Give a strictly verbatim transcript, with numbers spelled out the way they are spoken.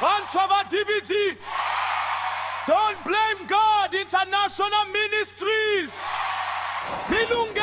Antrava D B T. Don't blame God. International Ministries. Milunge